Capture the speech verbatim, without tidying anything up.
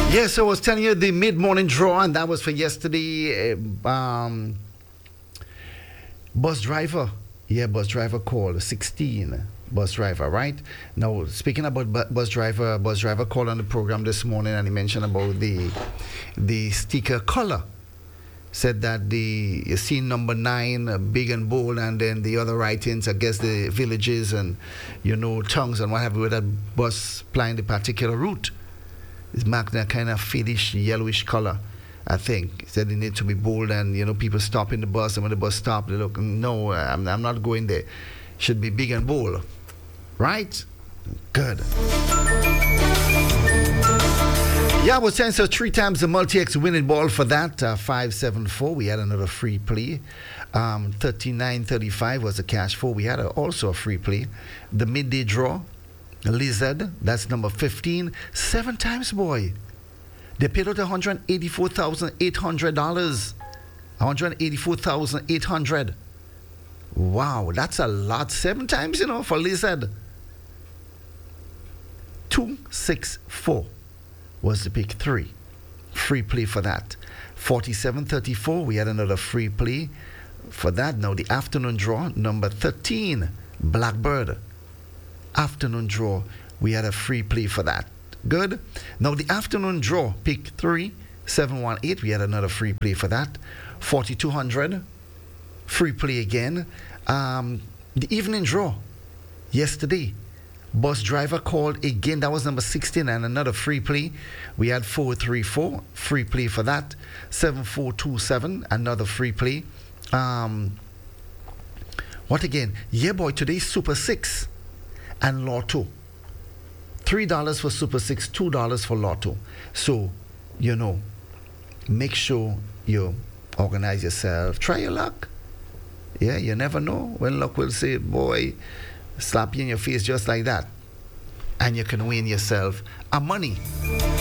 Yes, I was telling you the mid-morning draw, and that was for yesterday. uh, Um, bus driver, yeah, bus driver called sixteen. Bus driver, right? Now, speaking about bu- bus driver, bus driver called on the program this morning, and he mentioned about the the sticker color. Said that the you see number nine, uh, big and bold, and then the other writings, I guess the villages and you know tongues and what have you, with that bus plying the particular route. It's marked in a kind of faddish yellowish color, I think. He said it need to be bold, and you know people stop in the bus, and when the bus stop, they look. No, I'm, I'm not going there. Should be big and bold, right? Good. Yeah, I was saying so. Three times the multi-X winning ball for that. Uh, five seven four. We had another free play. Um, thirty-nine thirty-five was the cash for. We had a, also a free play. The midday draw. Lizard, that's number fifteen. Seven times, boy. They paid out one hundred eighty-four thousand eight hundred dollars. one hundred eighty-four thousand eight hundred dollars. Wow, that's a lot. Seven times, you know, for Lizard. two six four was the pick three. Free play for that. forty-seven thirty-four, we had another free play for that. Now, the afternoon draw, number thirteen, Blackbird. Afternoon draw, we had a free play for that. Good. Now the afternoon draw, pick three seven one eight, we had another free play for that. Forty-two hundred, free play again. Um, the evening draw, yesterday, bus driver called again. That was number sixteen, and another free play. We had four three four, free play for that. Seven four two seven, another free play. Um, what again? Yeah, boy. Today's Super Six. And Lotto. Three dollars for Super Six, two dollars for Lotto. So, you know, make sure you organize yourself. Try your luck. Yeah, you never know when luck will say, boy, slap you in your face just like that. And you can win yourself a money.